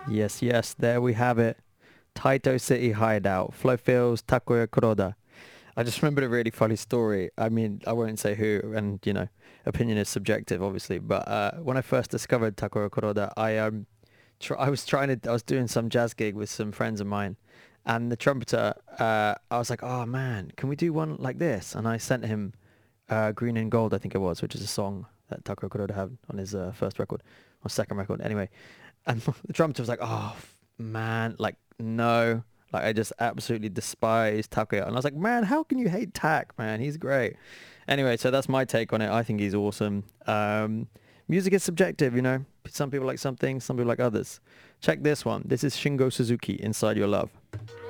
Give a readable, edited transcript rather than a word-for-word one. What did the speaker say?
Yes, yes, there we have it. Taito City Hideout, Flo Fils, Takuya Kuroda. I just remembered a really funny story. I mean, I won't say who, and opinion is subjective, obviously. But when I first discovered Takuya Kuroda, I was doing some jazz gig with some friends of mine, and the trumpeter, I was like, oh man, can we do one like this? And I sent him Green and Gold, I think it was, which is a song that Takuya Kuroda had on his first record, or second record, anyway. And the trumpeter was like, oh man, like no. Like I just absolutely despise Takuya. And I was like, man, how can you hate Tak, man? He's great. Anyway, so that's my take on it. I think he's awesome. Music is subjective, you know. Some people like some things, some people like others. Check this one. This is Shingo Suzuki, Inside Your Love.